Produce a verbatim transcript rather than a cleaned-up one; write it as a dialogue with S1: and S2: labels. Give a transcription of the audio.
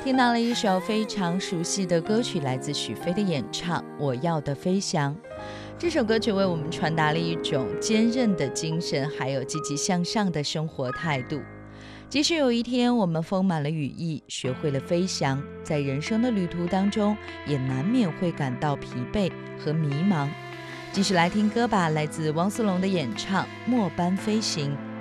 S1: 听到了一首非常熟悉的歌曲，来自许飞的演唱《我要的飞翔》。这首歌曲为我们传达了一种坚韧的精神，还有积极向上的生活态度。即使有一天我们丰满了羽翼，学会了飞翔，在人生的旅途当中，也难免会感到疲惫和迷茫。继续来听歌吧，来自汪苏泷的演唱《末班飞行》。